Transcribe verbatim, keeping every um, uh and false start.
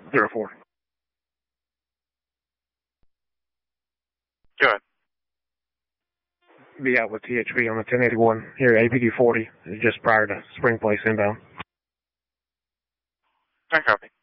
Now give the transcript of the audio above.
zero four. Go ahead. Be out with T H V on the ten eighty-one here at A P D forty, just prior to Spring Place inbound. I copy.